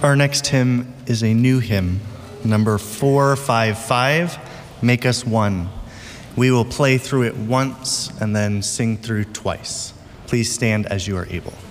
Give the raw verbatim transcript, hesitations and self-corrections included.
Our next hymn is a new hymn, number four five five, Make Us One. We will play through it once and then sing through twice. Please stand as you are able.